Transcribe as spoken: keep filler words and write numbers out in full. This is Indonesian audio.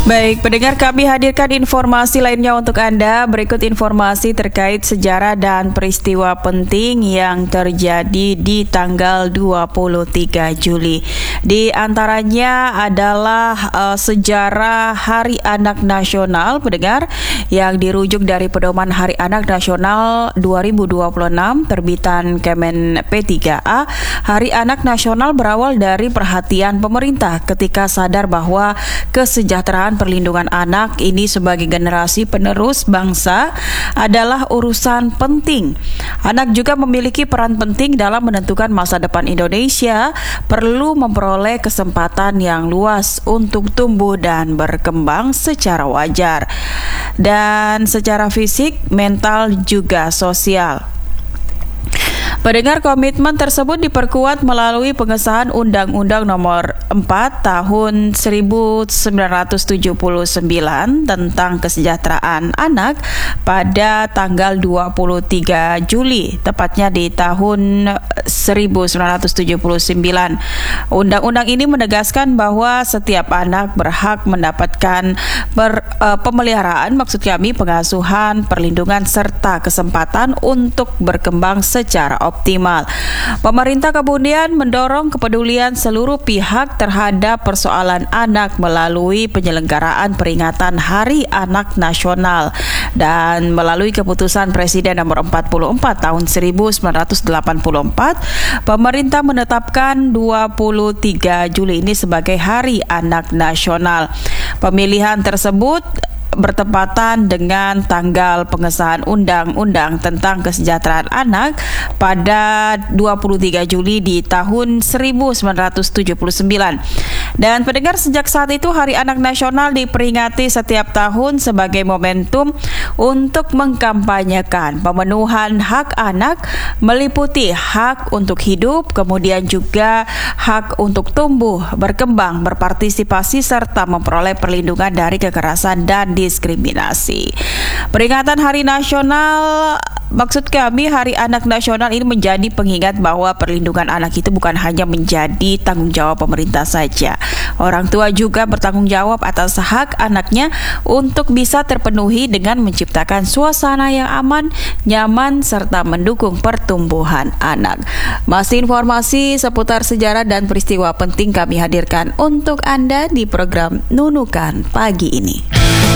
Baik, pendengar, kami hadirkan informasi lainnya untuk Anda. Berikut informasi terkait sejarah dan peristiwa penting yang terjadi di tanggal dua puluh tiga Juli. Di antaranya adalah uh, sejarah Hari Anak Nasional, pendengar, yang dirujuk dari Pedoman Hari Anak Nasional dua ribu dua puluh enam terbitan Kemen P tiga A. Hari Anak Nasional berawal dari perhatian pemerintah ketika sadar bahwa kesejahteraan perlindungan anak ini sebagai generasi penerus bangsa adalah urusan penting. Anak juga memiliki peran penting dalam menentukan masa depan Indonesia, perlu memperoleh kesempatan yang luas untuk tumbuh dan berkembang secara wajar dan secara fisik, mental, juga sosial. Pendengar, komitmen tersebut diperkuat melalui pengesahan Undang-Undang Nomor empat Tahun seribu sembilan ratus tujuh puluh sembilan tentang Kesejahteraan Anak pada tanggal dua puluh tiga Juli, tepatnya di tahun seribu sembilan ratus tujuh puluh sembilan. Undang-undang ini menegaskan bahwa setiap anak berhak mendapatkan ber, uh, pemeliharaan, maksud kami pengasuhan, perlindungan, serta kesempatan untuk berkembang secara optimal. Pemerintah kemudian mendorong kepedulian seluruh pihak terhadap persoalan anak melalui penyelenggaraan peringatan Hari Anak Nasional dan melalui keputusan Presiden nomor empat puluh empat tahun seribu sembilan ratus delapan puluh empat, pemerintah menetapkan dua puluh tiga Juli ini sebagai Hari Anak Nasional. Pemilihan tersebut bertepatan dengan tanggal pengesahan Undang-Undang tentang Kesejahteraan Anak pada dua puluh tiga Juli di tahun seribu sembilan ratus tujuh puluh sembilan. Dan pendengar, sejak saat itu Hari Anak Nasional diperingati setiap tahun sebagai momentum untuk mengkampanyekan pemenuhan hak anak, meliputi hak untuk hidup, kemudian juga hak untuk tumbuh, berkembang, berpartisipasi, serta memperoleh perlindungan dari kekerasan dan diskriminasi. Peringatan Hari Nasional, maksud kami Hari Anak Nasional ini menjadi pengingat bahwa perlindungan anak itu bukan hanya menjadi tanggung jawab pemerintah saja. Orang tua juga bertanggung jawab atas hak anaknya untuk bisa terpenuhi dengan menciptakan suasana yang aman, nyaman, serta mendukung pertumbuhan anak. Masih informasi seputar sejarah dan peristiwa penting kami hadirkan untuk Anda di program Nunukan pagi ini.